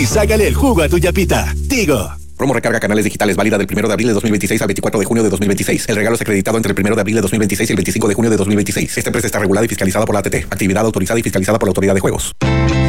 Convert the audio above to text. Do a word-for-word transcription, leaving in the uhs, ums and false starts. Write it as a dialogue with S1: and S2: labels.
S1: Y sácale el jugo a tu yapita. Tigo.
S2: Promo recarga canales digitales válida del primero de abril de dos mil veintiséis al veinticuatro de junio de dos mil veintiséis. El regalo es acreditado entre el primero de abril de dos mil veintiséis y el veinticinco de junio de dos mil veintiséis. Esta empresa está regulada y fiscalizada por la A T T. Actividad autorizada y fiscalizada por la Autoridad de Juegos.